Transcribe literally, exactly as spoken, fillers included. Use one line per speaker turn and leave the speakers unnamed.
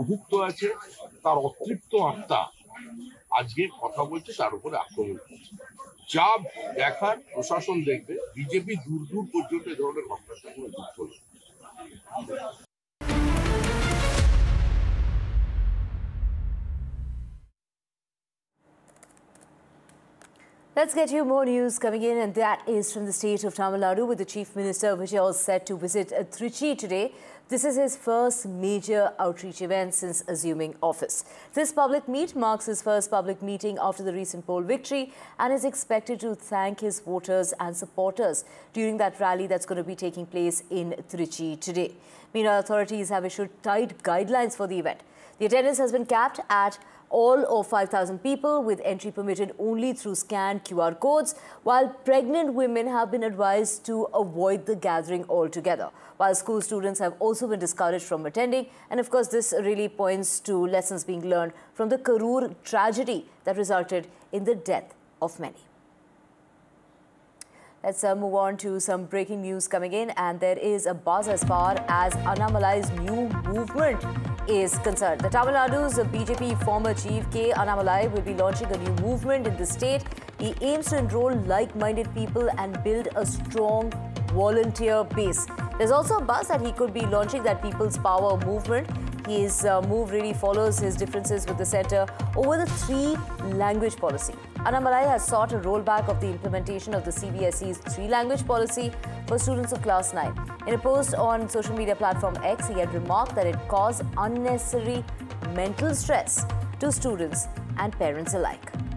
অভুক্ত আছে, তার অতৃপ্ত আত্মা আজকে কথা বলছে, তার উপরে আক্রমণ করছে। যা দেখার প্রশাসন দেখবে, বিজেপি দূর দূর পর্যন্ত এ ধরনের ঘটনার সঙ্গে যুক্ত হবে।
Let's get you more news coming in, and that is from the state of Tamil Nadu, with the Chief Minister Vijay is set to visit Trichy today. This is his first major outreach event since assuming office. This public meet marks his first public meeting after the recent poll victory and is expected to thank his voters and supporters during that rally that's going to be taking place in Trichy today. Meanwhile, authorities have issued tight guidelines for the event. The attendance has been capped at all of five thousand people, with entry permitted only through scanned Q R codes, while pregnant women have been advised to avoid the gathering altogether, while school students have also been discouraged from attending. And of course, this really points to lessons being learned from the Karur tragedy that resulted in the death of many. Let's uh, move on to some breaking news coming in, and there is a buzz as far as Annamalai's new movement is concerned. The Tamil Nadu's B J P former chief K. Annamalai will be launching a new movement in the state. He aims to enroll like-minded people and build a strong volunteer base. There's also a buzz that he could be launching that People's Power movement. His uh, move really follows his differences with the centre over the three-language policy. Annamalai has sought a rollback of the implementation of the C B S E's three-language policy for students of class nine. In a post on social media platform X, he had remarked that it caused unnecessary mental stress to students and parents alike.